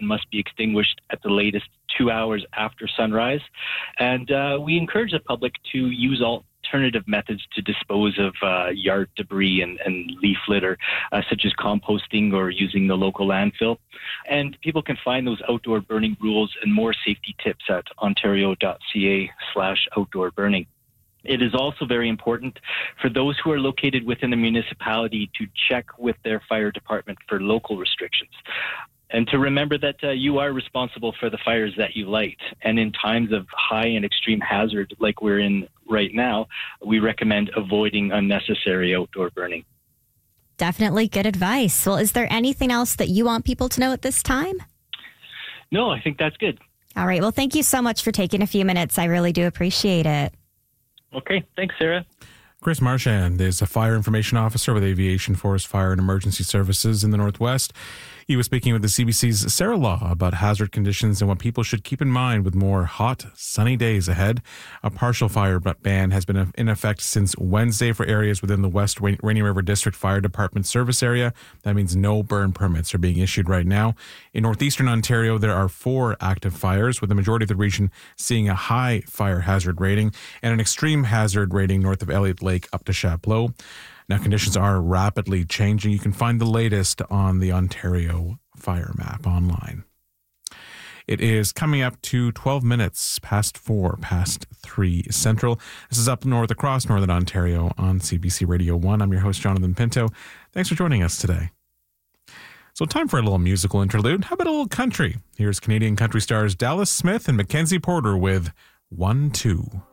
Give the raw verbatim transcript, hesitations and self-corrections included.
and must be extinguished at the latest two hours after sunrise. And uh, we encourage the public to use alternative methods to dispose of uh, yard debris and, and leaf litter, uh, such as composting or using the local landfill. And people can find those outdoor burning rules and more safety tips at ontario.ca slash outdoor burning. It is also very important for those who are located within the municipality to check with their fire department for local restrictions. And to remember that uh, you are responsible for the fires that you light. And in times of high and extreme hazard like we're in right now, we recommend avoiding unnecessary outdoor burning. Definitely good advice. Well, is there anything else that you want people to know at this time? No, I think that's good. All right. Well, thank you so much for taking a few minutes. I really do appreciate it. Okay. Thanks, Sarah. Chris Marchand is a fire information officer with Aviation, Forest Fire, and Emergency Services in the Northwest. He was speaking with the C B C's Sarah Law about hazard conditions and what people should keep in mind with more hot, sunny days ahead. A partial fire ban has been in effect since Wednesday for areas within the West Rainy River District Fire Department service area. That means no burn permits are being issued right now. In northeastern Ontario, there are four active fires, with the majority of the region seeing a high fire hazard rating and an extreme hazard rating north of Elliott Lake up to Chapleau. Now, conditions are rapidly changing. You can find the latest on the Ontario Fire Map online. It is coming up to twelve minutes past four, past three Central. This is Up North across Northern Ontario on C B C Radio one. I'm your host, Jonathan Pinto. Thanks for joining us today. So time for a little musical interlude. How about a little country? Here's Canadian country stars Dallas Smith and Mackenzie Porter with one two.